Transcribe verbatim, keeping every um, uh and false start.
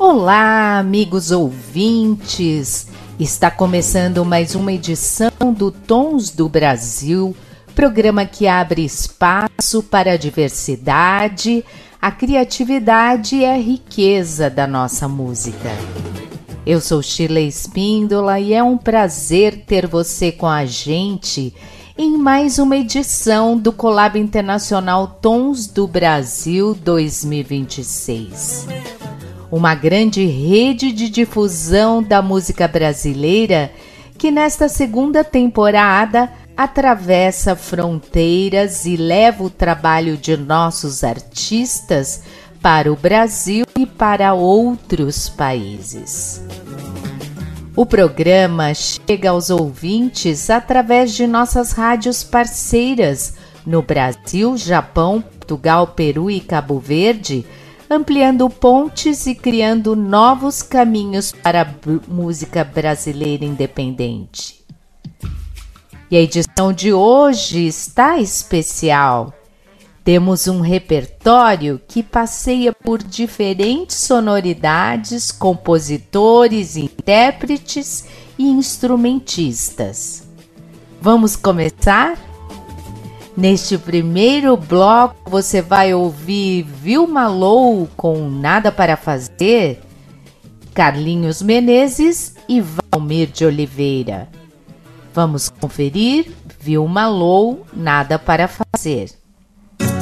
Olá, amigos ouvintes! Está começando mais uma edição do Tons do Brasil, programa que abre espaço para a diversidade, a criatividade e a riqueza da nossa música. Eu sou Sheila Espíndola e é um prazer ter você com a gente em mais uma edição do Collab Internacional Tons do Brasil dois mil e vinte e seis. Uma grande rede de difusão da música brasileira que nesta segunda temporada atravessa fronteiras e leva o trabalho de nossos artistas para o Brasil e para outros países. O programa chega aos ouvintes através de nossas rádios parceiras no Brasil, Japão, Portugal, Peru e Cabo Verde, ampliando pontes e criando novos caminhos para a b- música brasileira independente. E a edição de hoje está especial. Temos um repertório que passeia por diferentes sonoridades, compositores, intérpretes e instrumentistas. Vamos começar? Neste primeiro bloco você vai ouvir Vilma Lou com Nada para Fazer, Carlinhos Menezes e Valmir de Oliveira. Vamos conferir Vilma Lou, Nada para Fazer.